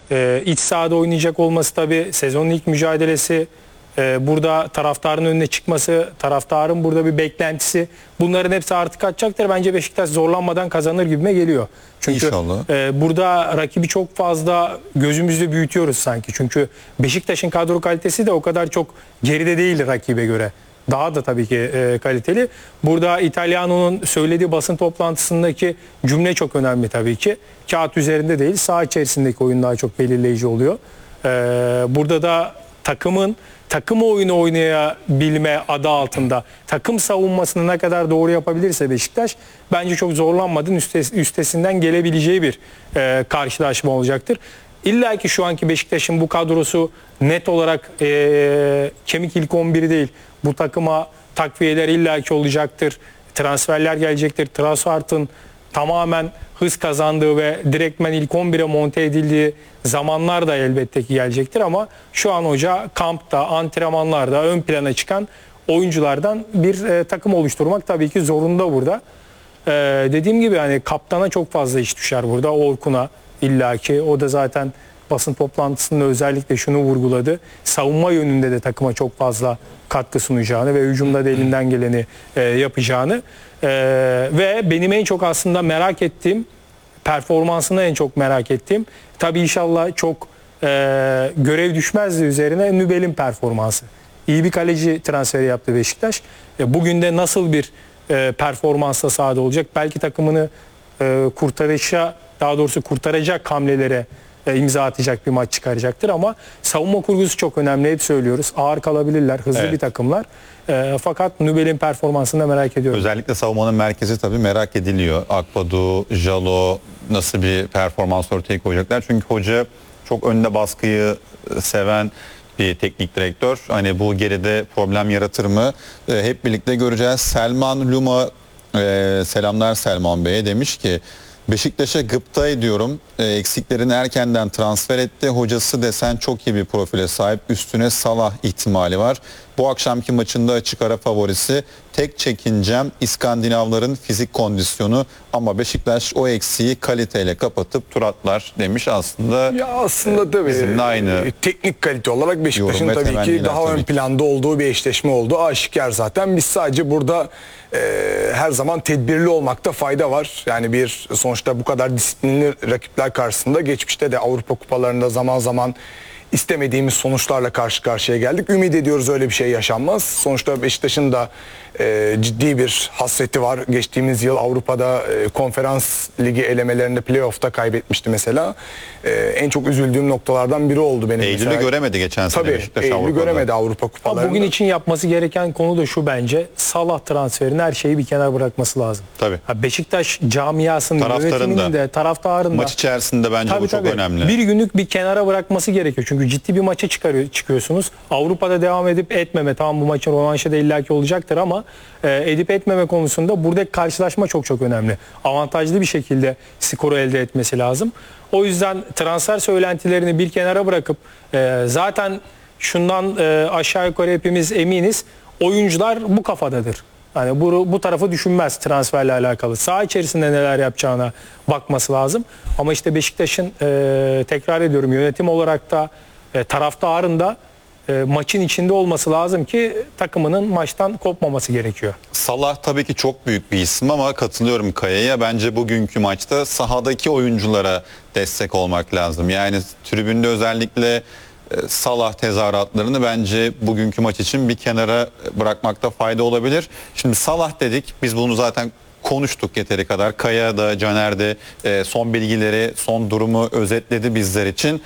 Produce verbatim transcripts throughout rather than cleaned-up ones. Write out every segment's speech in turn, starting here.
Ee, iç sahada oynayacak olması tabii, sezonun ilk mücadelesi, e, burada taraftarın önüne çıkması, taraftarın burada bir beklentisi, bunların hepsi artık kaçacaktır. Bence Beşiktaş zorlanmadan kazanır gibime geliyor. Çünkü e, burada rakibi çok fazla gözümüzde büyütüyoruz sanki. Çünkü Beşiktaş'ın kadro kalitesi de o kadar çok geride değil rakibe göre. Daha da tabii ki e, kaliteli. Burada İtalyano'nun söylediği basın toplantısındaki cümle çok önemli tabii ki. Kağıt üzerinde değil, saha içerisindeki oyun daha çok belirleyici oluyor. E, burada da takımın takım oyunu oynayabilme adı altında takım savunmasını ne kadar doğru yapabilirse Beşiktaş, bence çok zorlanmadan üstes, üstesinden gelebileceği bir e, karşılaşma olacaktır. İlla ki şu anki Beşiktaş'ın bu kadrosu net olarak e, kemik ilk on biri değil. Bu takıma takviyeler illaki olacaktır. Transferler gelecektir. Trossard'ın tamamen hız kazandığı ve direktmen ilk on bire monte edildiği zamanlar da elbette ki gelecektir. Ama şu an hoca kampta, antrenmanlarda ön plana çıkan oyunculardan bir e, takım oluşturmak tabii ki zorunda burada. E, dediğim gibi hani kaptana çok fazla iş düşer burada. Orkun'a illaki. O da zaten basın toplantısında özellikle şunu vurguladı. Savunma yönünde de takıma çok fazla katkı sunacağını ve hücumda da elinden geleni e, yapacağını e, ve benim en çok aslında merak ettiğim, performansını en çok merak ettiğim, tabii inşallah çok e, görev düşmezdi üzerine, Nübel'in performansı. İyi bir kaleci transferi yaptı Beşiktaş. E, bugün de nasıl bir e, performansla sahada olacak? Belki takımını e, kurtarışa, daha doğrusu kurtaracak hamlelere imza atacak bir maç çıkaracaktır ama savunma kurgusu çok önemli. Hep söylüyoruz. Ağır kalabilirler. Hızlı evet. bir takımlar. E, fakat Nübel'in performansını da merak ediyorum. Özellikle savunmanın merkezi tabii merak ediliyor. Akpadu, Jalo nasıl bir performans ortaya koyacaklar? Çünkü hoca çok önde baskıyı seven bir teknik direktör. Hani bu geride problem yaratır mı? E, hep birlikte göreceğiz. Selman Luma, e, selamlar Selman Bey'e, demiş ki Beşiktaş'a gıpta ediyorum. E, eksiklerini erkenden transfer etti. Hocası desen çok iyi bir profile sahip. Üstüne Salah ihtimali var. Bu akşamki maçında açık ara favorisi. Tek çekincem İskandinavların fizik kondisyonu ama Beşiktaş o eksiği kaliteyle kapatıp tur atlar demiş aslında. Ya aslında tabii bizimle aynı teknik kalite olarak Beşiktaş'ın tabii ki daha tabii ön planda olduğu bir eşleşme oldu. Aşikar zaten. Biz sadece burada e, her zaman tedbirli olmakta fayda var. Yani bir sonuçta bu kadar disiplinli rakipler karşısında geçmişte de Avrupa kupalarında zaman zaman istemediğimiz sonuçlarla karşı karşıya geldik. Ümit ediyoruz öyle bir şey yaşanmaz. Sonuçta Beşiktaş'ın da e, ciddi bir hasreti var. Geçtiğimiz yıl Avrupa'da e, konferans ligi elemelerinde playoff'ta kaybetmişti mesela. E, en çok üzüldüğüm noktalardan biri oldu benim. Eylül'ü mesela göremedi geçen sene Tabii, Beşiktaş Eylül'ü Avrupa'da. göremedi Avrupa kupalarında. Bugün için yapması gereken konu da şu bence. Salah transferinin her şeyi bir kenara bırakması lazım. Tabii. Ha, Beşiktaş camiasının, yönetiminin de, taraftarın da. Maç içerisinde bence tabii, bu çok tabii. önemli. Bir günlük bir kenara bırakması gerekiyor. Çünkü ciddi bir maça çıkarıyor, çıkıyorsunuz. Avrupa'da devam edip etmeme, tamam bu maçın rövanşı da illaki olacaktır ama e, edip etmeme konusunda buradaki karşılaşma çok çok önemli. Avantajlı bir şekilde skoru elde etmesi lazım. O yüzden transfer söylentilerini bir kenara bırakıp e, zaten şundan e, aşağı yukarı hepimiz eminiz. Oyuncular bu kafadadır. Yani bu, bu tarafı düşünmez transferle alakalı. Saha içerisinde neler yapacağına bakması lazım. Ama işte Beşiktaş'ın e, tekrar ediyorum yönetim olarak da e, taraftarın da e, maçın içinde olması lazım ki takımının maçtan kopmaması gerekiyor. Salah tabii ki çok büyük bir isim ama katılıyorum Kaya'ya. Bence bugünkü maçta sahadaki oyunculara destek olmak lazım. Yani tribünde özellikle Salah tezahüratlarını bence bugünkü maç için bir kenara bırakmakta fayda olabilir. Şimdi Salah dedik, biz bunu zaten konuştuk yeteri kadar. Kaya da, Caner de e, son bilgileri, son durumu özetledi bizler için.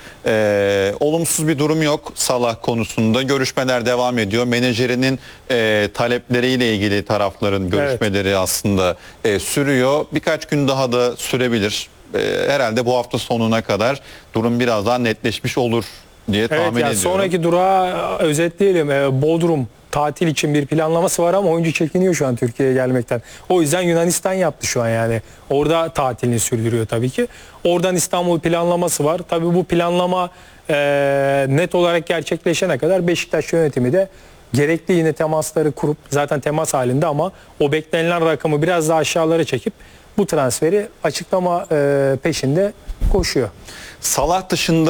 E, olumsuz bir durum yok Salah konusunda. Görüşmeler devam ediyor. Menajerinin e, talepleriyle ilgili tarafların görüşmeleri evet. aslında e, sürüyor. Birkaç gün daha da sürebilir. E, herhalde bu hafta sonuna kadar durum biraz daha netleşmiş olur diye tahmin evet, yani ediyorum. Sonraki durağı özetleyelim. Ee, Bodrum tatil için bir planlaması var ama oyuncu çekiniyor şu an Türkiye'ye gelmekten. O yüzden Yunanistan yaptı şu an yani. Orada tatilini sürdürüyor tabii ki. Oradan İstanbul planlaması var. Tabii bu planlama e, net olarak gerçekleşene kadar Beşiktaş yönetimi de gerekli yine temasları kurup, zaten temas halinde ama o beklenilen rakamı biraz daha aşağılara çekip bu transferi açıklama e, peşinde koşuyor. Salah dışında